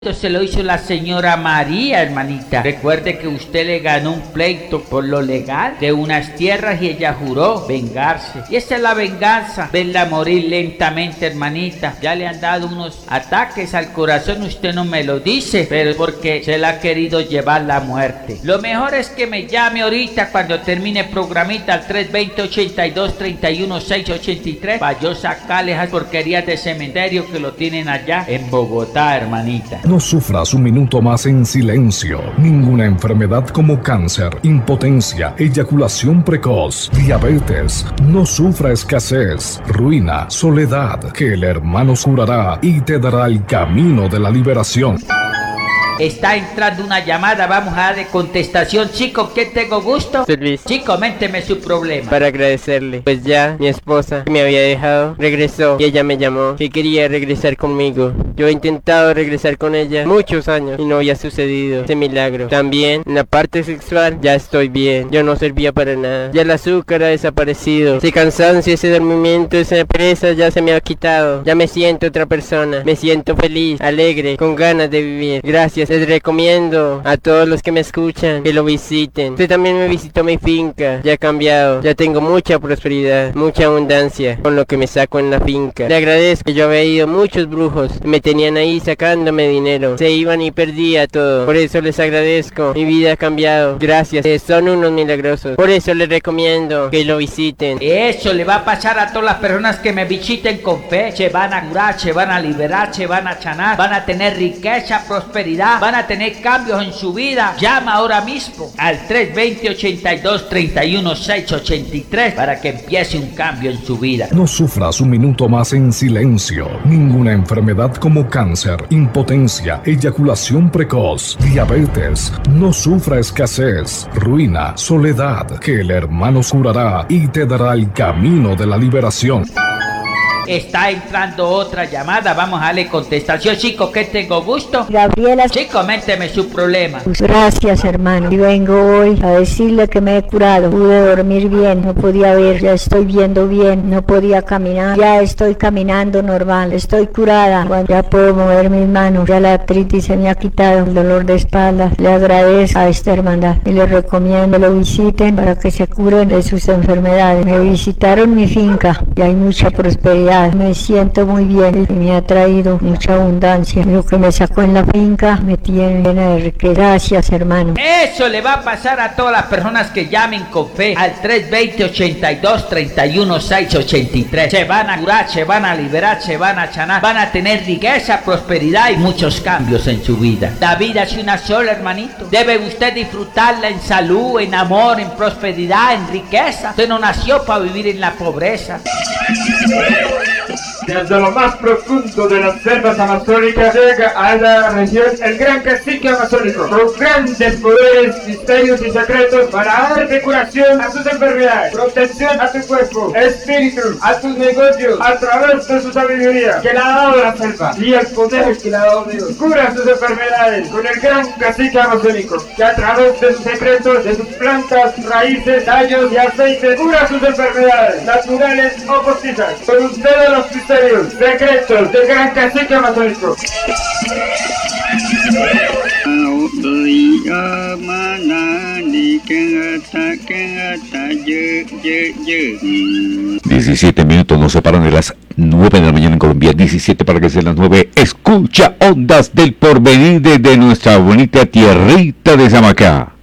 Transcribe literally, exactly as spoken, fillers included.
Se lo hizo la señora María, hermanita. Recuerde que usted le ganó un pleito por lo legal de unas tierras y ella juró vengarse. Y esa es la venganza, verla morir lentamente, hermanita. Ya le han dado unos ataques al corazón, usted no me lo dice, pero porque se la ha querido llevar la muerte. Lo mejor es que me llame ahorita cuando termine el programita al tres veinte, ochenta y dos, treinta y uno, seiscientos ochenta y tres para yo sacarle esas porquerías de cementerio que lo tienen allá en Bogotá, hermanita. No sufras un minuto más en silencio. Ninguna enfermedad como cáncer, impotencia, eyaculación precoz, diabetes, no sufra escasez, ruina, soledad, que el hermano curará y te dará el camino de la liberación. Está entrando una llamada, vamos a darle contestación. Chico, ¿qué tengo gusto? Soy Luis. Chico, ménteme su problema. Para agradecerle, pues ya mi esposa que me había dejado regresó y ella me llamó que quería regresar conmigo. Yo he intentado regresar con ella muchos años y no había sucedido ese milagro. También en la parte sexual ya estoy bien, yo no servía para nada. Ya el azúcar ha desaparecido, ese cansancio, ese dormimiento, esa pereza ya se me ha quitado. Ya me siento otra persona, me siento feliz, alegre, con ganas de vivir. Gracias. Les recomiendo a todos los que me escuchan que lo visiten. Usted también me visitó mi finca, ya ha cambiado, ya tengo mucha prosperidad, mucha abundancia con lo que me saco en la finca. Le agradezco que yo había ido muchos brujos, me tenían ahí sacándome dinero, se iban y perdía todo. Por eso les agradezco, mi vida ha cambiado, gracias, eh, son unos milagrosos. Por eso les recomiendo que lo visiten. Eso le va a pasar a todas las personas que me visiten con fe. Se van a curar, se van a liberar, se van a sanar, van a tener riqueza, prosperidad, van a tener cambios en su vida. Llama ahora mismo al tres veinte, ochenta y dos, treinta y uno, seiscientos ochenta y tres para que empiece un cambio en su vida. No sufras un minuto más en silencio. Ninguna enfermedad como cáncer, impotencia, eyaculación precoz, diabetes, no sufra escasez, ruina, soledad, que el hermano curará y te dará el camino de la liberación. Está entrando otra llamada, vamos a darle contestación. Chico, ¿qué tengo gusto? Gabriela. Chico, méteme su problema. Gracias, hermano. Y vengo hoy a decirle que me he curado. Pude dormir bien, no podía ver, ya estoy viendo bien, no podía caminar, ya estoy caminando normal, estoy curada, ya puedo mover mis manos, ya la artritis se me ha quitado, el dolor de espalda. Le agradezco a esta hermandad y les recomiendo que lo visiten para que se curen de sus enfermedades. Me visitaron mi finca y hay mucha prosperidad. Me siento muy bien y me ha traído mucha abundancia. Lo que me sacó en la finca me tiene llena de riqueza. Gracias, hermano. Eso le va a pasar a todas las personas que llamen con fe al tres veinte, ochenta y dos, treinta y uno, seiscientos ochenta y tres. Se van a curar, se van a liberar, se van a sanar, van a tener riqueza, prosperidad y muchos cambios en su vida. La vida es una sola, hermanito. Debe usted disfrutarla en salud, en amor, en prosperidad, en riqueza. Usted no nació para vivir en la pobreza. Desde lo más profundo de las selvas amazónicas llega a la región el gran cacique amazónico, con grandes poderes, misterios y secretos para darte curación a tus enfermedades, protección a tu cuerpo, espíritu, a tus negocios, a través de su sabiduría que le ha dado la selva y el poder que le ha dado Dios. Cura sus enfermedades con el gran cacique amazónico, que a través de sus secretos, de sus plantas, raíces, tallos y aceites, cura sus enfermedades, naturales o postizas. Con ustedes los misterios, secretos del gran cacique amazónico. diecisiete minutos nos separan de las nueve de la mañana en Colombia, diecisiete para que sean las nueve. Escucha Ondas del Porvenir desde nuestra bonita tierrita de Zamacá.